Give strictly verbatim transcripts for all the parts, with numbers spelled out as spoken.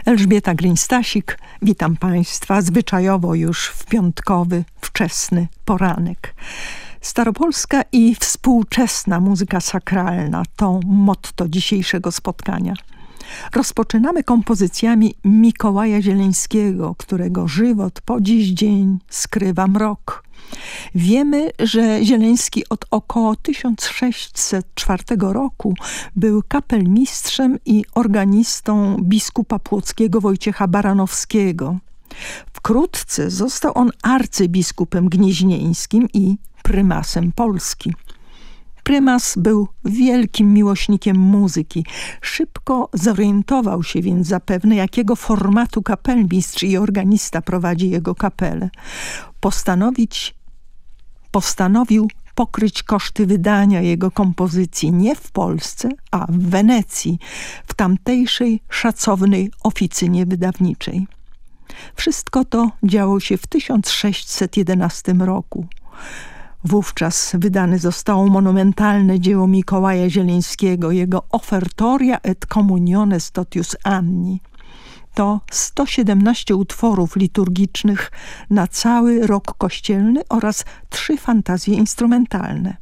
Elżbieta Gryń-Stasik, witam Państwa zwyczajowo już w piątkowy, wczesny poranek. Staropolska i współczesna muzyka sakralna to motto dzisiejszego spotkania. Rozpoczynamy kompozycjami Mikołaja Zieleńskiego, którego żywot po dziś dzień skrywa mrok. Wiemy, że Zieleński od około tysiąc sześćset czwartego roku był kapelmistrzem i organistą biskupa płockiego Wojciecha Baranowskiego. Wkrótce został on arcybiskupem gnieźnieńskim i prymasem Polski. Prymas był wielkim miłośnikiem muzyki. Szybko zorientował się więc zapewne, jakiego formatu kapelmistrz i organista prowadzi jego kapelę. Postanowić, postanowił pokryć koszty wydania jego kompozycji nie w Polsce, a w Wenecji, w tamtejszej szacownej oficynie wydawniczej. Wszystko to działo się w tysiąc sześćset jedenastym roku. Wówczas wydane zostało monumentalne dzieło Mikołaja Zieleńskiego, jego Offertoria et Communiones totius Anni. To sto siedemnaście utworów liturgicznych na cały rok kościelny oraz trzy fantazje instrumentalne.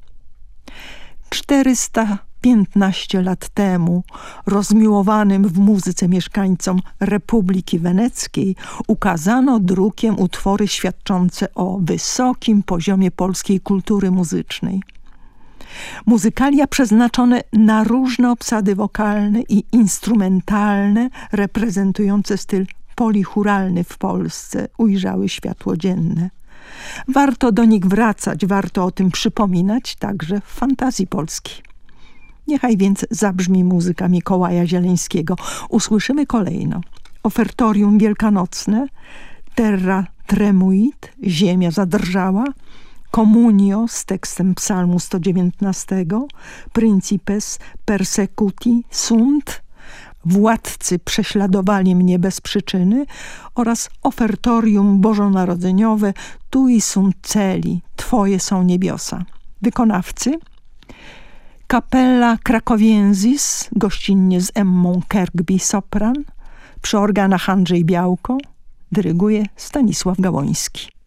czterysta piętnaście lat temu rozmiłowanym w muzyce mieszkańcom Republiki Weneckiej ukazano drukiem utwory świadczące o wysokim poziomie polskiej kultury muzycznej. Muzykalia przeznaczone na różne obsady wokalne i instrumentalne reprezentujące styl polichuralny w Polsce ujrzały światło dzienne. Warto do nich wracać, warto o tym przypominać także w fantazji polskiej. Niechaj więc zabrzmi muzyka Mikołaja Zieleńskiego. Usłyszymy kolejno Ofertorium wielkanocne, Terra tremuit, ziemia zadrżała, Communio z tekstem psalmu sto dziewiętnastego, Principes persecuti sunt, władcy prześladowali mnie bez przyczyny, oraz Ofertorium bożonarodzeniowe, Tui sunt celi, Twoje są niebiosa. Wykonawcy: Kapella Krakowiensis, gościnnie z Emmą Kergby sopran, przy organach Andrzej Białko, dyryguje Stanisław Gałoński.